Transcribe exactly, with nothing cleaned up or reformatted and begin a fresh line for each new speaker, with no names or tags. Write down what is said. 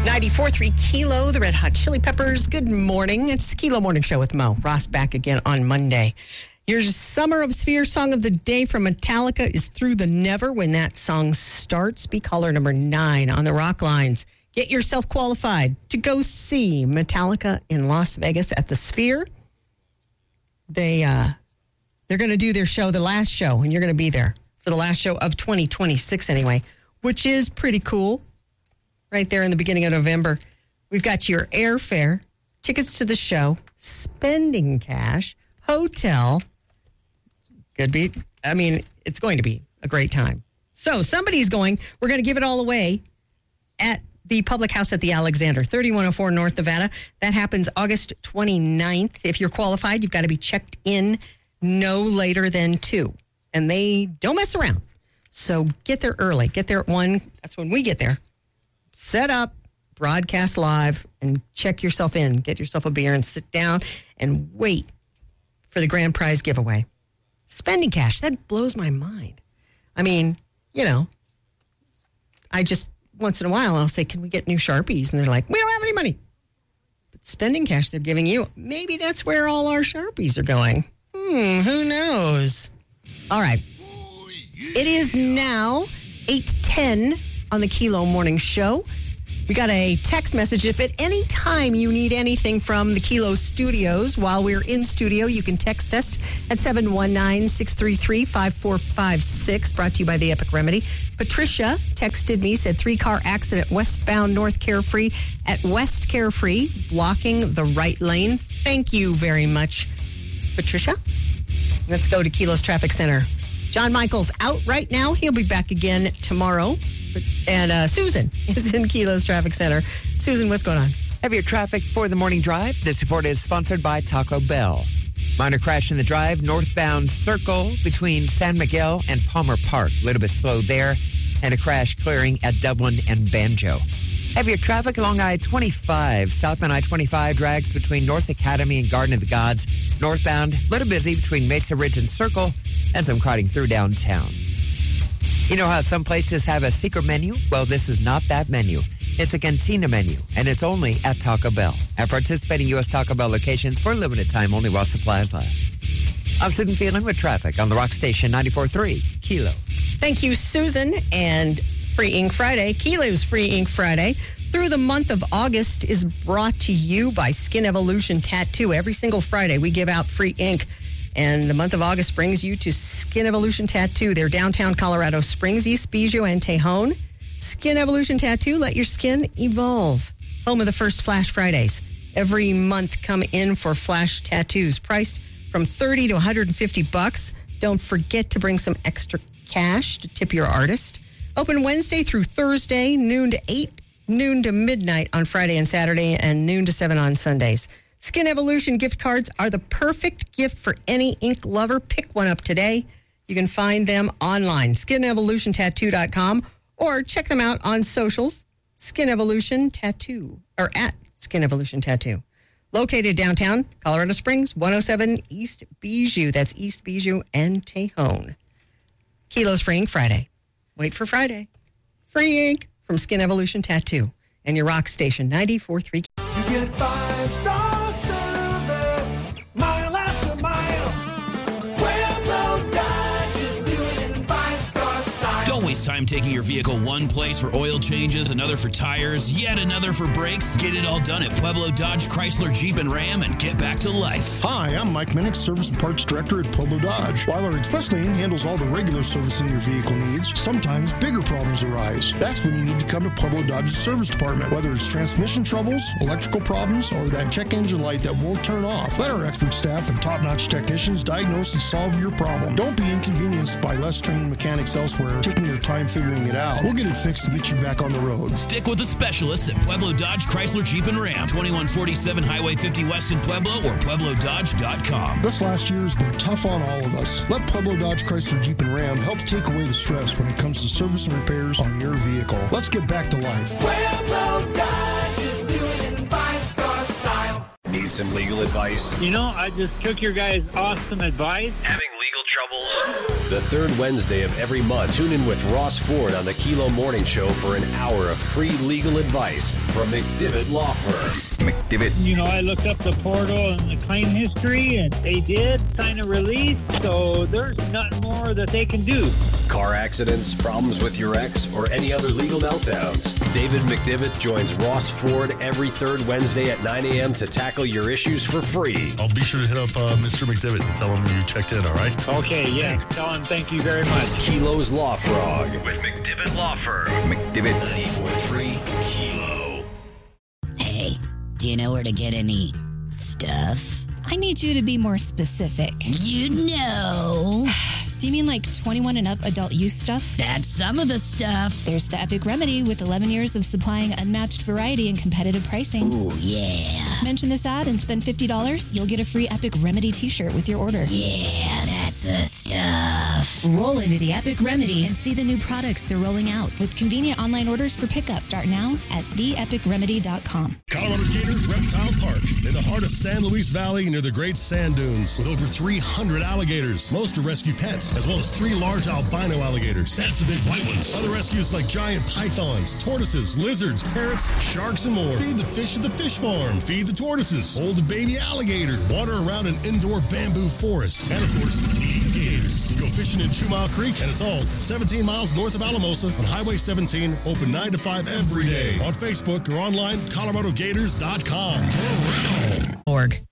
ninety-four point three Kilo, the Red Hot Chili Peppers. Good morning. It's the Kilo Morning Show with Mo. Ross back again on Monday. Your Summer of Sphere song of the day from Metallica is Through the Never. When that song starts, be caller number nine on the Rock Lines. Get yourself qualified to go see Metallica in Las Vegas at the Sphere. They, uh, they're going to do their show, the last show, and you're going to be there for the last show of twenty twenty-six anyway, which is pretty cool. Right there in the beginning of November. We've got your airfare, tickets to the show, spending cash, hotel. Could be, I mean, it's going to be a great time. So somebody's going. We're going to give it all away at the Public House at the Alexander, thirty-one oh four North Nevada. That happens August twenty-ninth. If you're qualified, you've got to be checked in no later than two. And they don't mess around. So get there early. Get there at one. That's when we get there. Set up, broadcast live, and check yourself in. Get yourself a beer and sit down and wait for the grand prize giveaway. Spending cash, that blows my mind. I mean, you know, I just, once in a while, I'll say, can we get new Sharpies? And they're like, we don't have any money. But spending cash they're giving you, maybe that's where all our Sharpies are going. Hmm, who knows? All right. It is now eight ten on the Kilo Morning Show. We got a text message. If at any time you need anything from the Kilo studios while we're in studio, you can text us at seven one nine, six three three, five four five six, brought to you by The Epic Remedy. Patricia texted me, said three-car accident westbound North Carefree at West Carefree, blocking the right lane. Thank you very much, Patricia. Let's go to Kilo's Traffic Center. John Michael's out right now. He'll be back again tomorrow. And uh, Susan is in Kilo's Traffic Center. Susan, what's going on?
Heavier traffic for the morning drive. This report is sponsored by Taco Bell. Minor crash in the drive, northbound circle between San Miguel and Palmer Park. A little bit slow there. And a crash clearing at Dublin and Banjo. Heavier traffic along I twenty-five. Southbound I twenty-five drags between North Academy and Garden of the Gods. Northbound, a little busy between Mesa Ridge and Circle. And some crowding through downtown. You know how some places have a secret menu? Well, this is not that menu. It's a cantina menu, and it's only at Taco Bell. At participating U S Taco Bell locations for a limited time only while supplies last. I'm sitting feeling with traffic on the Rock Station ninety-four point three Kilo.
Thank you, Susan. And Free Ink Friday, Kilo's Free Ink Friday, through the month of August is brought to you by Skin Evolution Tattoo. Every single Friday, we give out free ink. And the month of August brings you to Skin Evolution Tattoo. They're downtown Colorado Springs, East Bijou, and Tejon. Skin Evolution Tattoo, let your skin evolve. Home of the first Flash Fridays. Every month, come in for Flash tattoos, priced from thirty to one hundred fifty bucks. Don't forget to bring some extra cash to tip your artist. Open Wednesday through Thursday, noon to eight, noon to midnight on Friday and Saturday, and noon to seven on Sundays. Skin Evolution gift cards are the perfect gift for any ink lover. Pick one up today. You can find them online, skin evolution tattoo dot com, or check them out on socials, Skin Evolution Tattoo, or at Skin Evolution Tattoo. Located downtown Colorado Springs, one oh seven East Bijou. That's East Bijou and Tejon. Kilo's Free Ink Friday. Wait for Friday. Free ink from Skin Evolution Tattoo and your Rock Station ninety-four point three.
You get five-star service, mile after mile. Pueblo Dodge is doing it in five-star style.
Don't waste time taking your vehicle one place for oil changes, another for tires, yet another for brakes. Get it all done at Pueblo Dodge, Chrysler, Jeep, and Ram and get back to life.
Hi, I'm Mike Minnick, Service and Parts Director at Pueblo Dodge. While our express lane handles all the regular servicing your vehicle needs, sometimes bigger problems arise. That's when you need to come to Pueblo Dodge's service department. Whether it's transmission troubles, electrical problems, or that check engine light that won't turn off, let our expert staff and top-notch technicians diagnose and solve your problem. Don't be inconvenienced by less trained mechanics elsewhere taking their time figuring it out. We'll get it fixed to get you back on the road.
Stick with the specialists at Pueblo Dodge, Chrysler, Jeep, and Ram. twenty-one forty-seven Highway fifty West in Pueblo or pueblo dodge dot com.
This last year has been tough on all of us. Let Pueblo Dodge, Chrysler, Jeep, and Ram help take away the stress when it comes to service and repairs on your vehicle. Let's get back to life.
Pueblo Dodge is doing it in five-star style.
Need some legal advice?
You know, I just took your guys' awesome advice.
Having legal troubles? The third Wednesday of every month, tune in with Ross Ford on the Kilo Morning Show for an hour of free legal advice from McDivitt Law Firm.
McDivitt.
You know, I looked up the portal and the claim history, and they did sign a release, so there's nothing more that they can do.
Car accidents, problems with your ex, or any other legal meltdowns. David McDivitt joins Ross Ford every third Wednesday at nine a.m. to tackle your issues for free.
I'll be sure to hit up uh, Mister McDivitt and tell him you checked in, all right?
Okay, yeah. Tell him thank you very much.
Kilo's Law Frog with McDivitt Law Firm.
McDivitt.
ninety-four point three Kilo.
Hey, do you know where to get any stuff?
I need you to be more specific.
You know.
Do you mean like twenty-one and up adult use stuff?
That's some of the stuff.
There's the Epic Remedy with eleven years of supplying unmatched variety and competitive pricing.
Ooh, yeah.
Mention this ad and spend fifty dollars. You'll get a free Epic Remedy t-shirt with your order.
Yeah, that's the stuff.
Roll into the Epic Remedy and see the new products they're rolling out with convenient online orders for pickup. Start now at the epic remedy dot com.
Colorado Gators Reptile Park in the heart of San Luis Valley near the Great Sand Dunes with over three hundred alligators. Most are rescue pets, as well as three large albino alligators. That's the big white ones. Other rescues like giant pythons, tortoises, lizards, parrots, sharks, and more. Feed the fish at the fish farm. Feed the tortoises. Hold a baby alligator. Water around an indoor bamboo forest. And, of course, feed the gators. Go fishing in Two Mile Creek, and it's all seventeen miles north of Alamosa on Highway seventeen, open nine to five every day. On Facebook or online, colorado gators dot com.
Org.